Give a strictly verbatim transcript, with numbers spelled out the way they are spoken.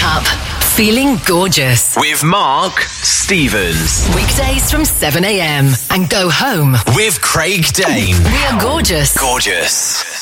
up feeling gorgeous with Mark Stevens. Weekdays from seven a.m. and go home with Craig Dane. We are gorgeous. Gorgeous.